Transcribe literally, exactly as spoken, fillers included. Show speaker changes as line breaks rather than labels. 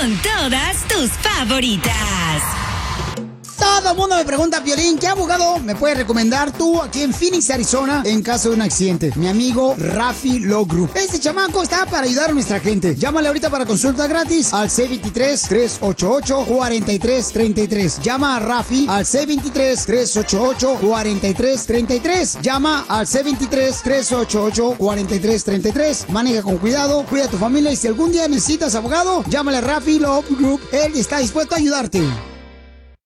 con todas tus favoritas.
Todo el mundo me pregunta, Piolín, ¿qué abogado me puedes recomendar tú aquí en Phoenix, Arizona, en caso de un accidente? Mi amigo Rafi Law Group. Este chamaco está para ayudar a nuestra gente. Llámale ahorita para consulta gratis al C veintitrés, tres ochenta y ocho, cuarenta y tres treinta y tres. Llama a Rafi al C veintitrés, tres ochenta y ocho, cuarenta y tres treinta y tres. Llama al C veintitrés, tres ochenta y ocho, cuarenta y tres treinta y tres. Maneja con cuidado, cuida a tu familia y si algún día necesitas abogado, llámale a Rafi Law Group. Él está dispuesto a ayudarte.